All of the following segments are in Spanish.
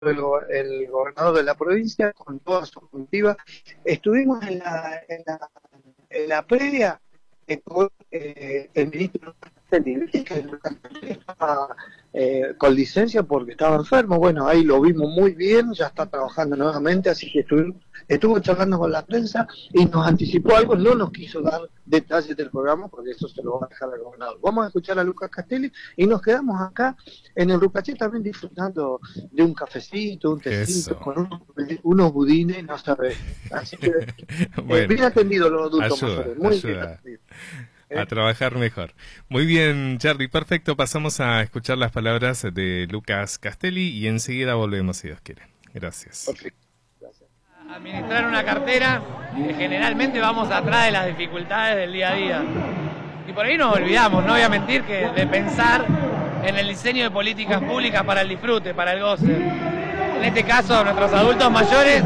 el gobernador de la provincia con toda su comitiva. Estuvimos en la previa con el ministro Castelli, que estaba con licencia porque estaba enfermo. Bueno, ahí lo vimos muy bien, ya está trabajando nuevamente, así que estuvo charlando con la prensa y nos anticipó algo. No nos quiso dar detalles del programa porque eso se lo va a dejar al gobernador. Vamos a escuchar a Lucas Castelli y nos quedamos acá en el Rucaché también disfrutando de un cafecito, un tecito, con unos budines, no sabes. Así que bueno, bien atendido los adultos mayores, muy bien atendido. A trabajar mejor. Muy bien, Charlie, perfecto. Pasamos a escuchar las palabras de Lucas Castelli y enseguida volvemos, si Dios quiere. Gracias. Perfecto. Gracias. Administrar una cartera, que generalmente vamos atrás de las dificultades del día a día. Y por ahí nos olvidamos, no voy a mentir, que de pensar en el diseño de políticas públicas para el disfrute, para el goce. En este caso, nuestros adultos mayores,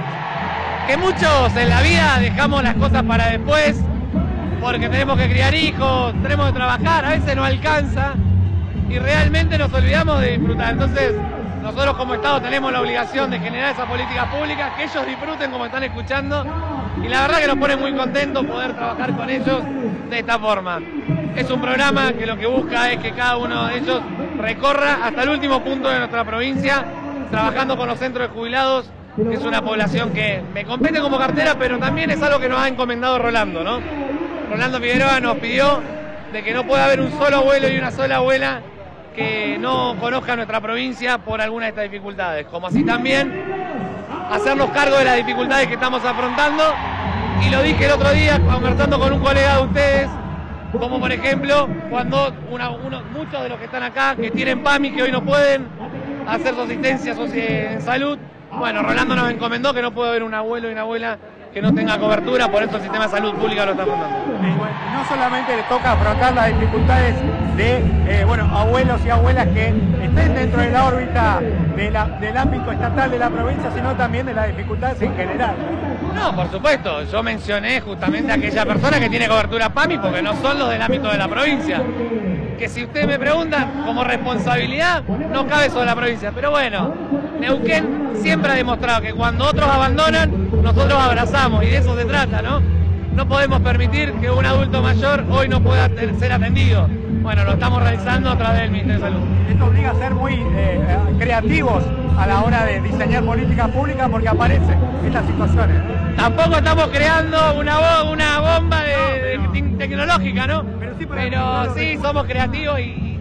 que muchos en la vida dejamos las cosas para después, porque tenemos que criar hijos, tenemos que trabajar, a veces no alcanza y realmente nos olvidamos de disfrutar. Entonces, nosotros como Estado tenemos la obligación de generar esas políticas públicas, que ellos disfruten como están escuchando, y la verdad que nos pone muy contentos poder trabajar con ellos de esta forma. Es un programa que lo que busca es que cada uno de ellos recorra hasta el último punto de nuestra provincia, trabajando con los centros de jubilados, que es una población que me compete como cartera, pero también es algo que nos ha encomendado Rolando, ¿no? Rolando Figueroa nos pidió de que no pueda haber un solo abuelo y una sola abuela que no conozca nuestra provincia por alguna de estas dificultades, como así también hacernos cargo de las dificultades que estamos afrontando, y lo dije el otro día conversando con un colega de ustedes, como por ejemplo cuando muchos de los que están acá, que tienen PAMI, que hoy no pueden hacer su asistencia en salud, bueno, Rolando nos encomendó que no puede haber un abuelo y una abuela que no tenga cobertura, por eso el sistema de salud pública lo está afrontando. No solamente le toca afrontar las dificultades de abuelos y abuelas que estén dentro de la órbita del ámbito estatal de la provincia, sino también de las dificultades en general. No, por supuesto, yo mencioné justamente a aquella persona que tiene cobertura PAMI, porque no son los del ámbito de la provincia. Que si ustedes me preguntan, como responsabilidad, no cabe sobre la provincia. Pero bueno, Neuquén siempre ha demostrado que cuando otros abandonan, nosotros abrazamos, y de eso se trata, ¿no? No podemos permitir que un adulto mayor hoy no pueda ser atendido. Bueno, lo estamos realizando a través del Ministerio de Salud. Esto obliga a ser muy creativos a la hora de diseñar políticas públicas, porque aparecen estas situaciones. Tampoco estamos creando una bomba tecnológica, ¿no? Pero sí, somos creativos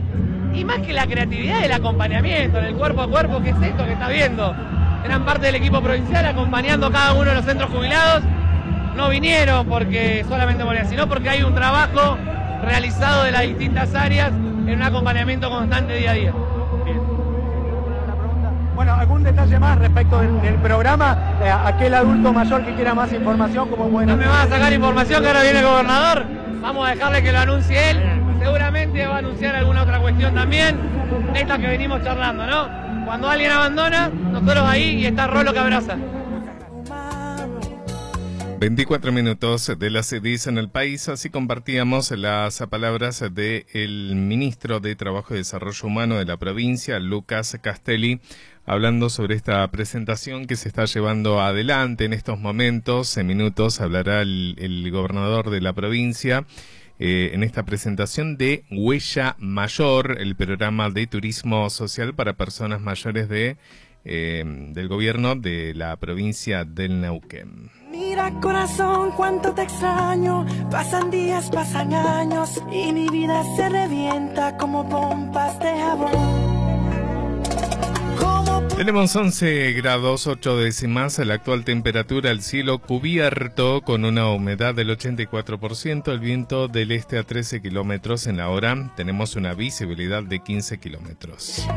y más que la creatividad, el acompañamiento en el cuerpo a cuerpo, que es esto que está viendo. Gran parte del equipo provincial acompañando a cada uno de los centros jubilados. No vinieron porque solamente morían, sino porque hay un trabajo realizado de las distintas áreas en un acompañamiento constante día a día. Bueno, ¿algún detalle más respecto del programa? Aquel adulto mayor que quiera más información, ¿cómo pueden hacer? No me va a sacar información, que ahora viene el gobernador. Vamos a dejarle que lo anuncie él. Seguramente va a anunciar alguna otra cuestión también, de esta que venimos charlando, ¿no? Cuando alguien abandona, nosotros ahí, y está Rolo que abraza. 24 minutos de las 10 en el país, así compartíamos las palabras del ministro de Trabajo y Desarrollo Humano de la provincia, Lucas Castelli, hablando sobre esta presentación que se está llevando adelante en estos momentos. En minutos hablará el gobernador de la provincia en esta presentación de Huella Mayor, el programa de turismo social para personas mayores del gobierno de la provincia del Neuquén. Mira, corazón, cuánto te extraño. Pasan días, pasan años y mi vida se revienta como pompas de jabón. Tenemos 11 grados 8 décimas, la actual temperatura, el cielo cubierto con una humedad del 84%, el viento del este a 13 kilómetros en la hora, tenemos una visibilidad de 15 kilómetros.